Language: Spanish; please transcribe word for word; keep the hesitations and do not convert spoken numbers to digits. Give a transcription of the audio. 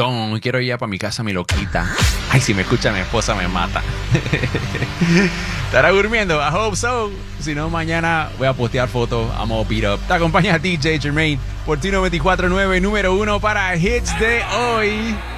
montón. Quiero ir para mi casa, mi loquita. Ay, si me escucha mi esposa me mata. ¿Estará durmiendo? I hope so. Si no, mañana voy a postear fotos. I'm all beat up. Te acompaña D J Jermaine por Tino veinticuatro nueve, número uno para Hits de hoy.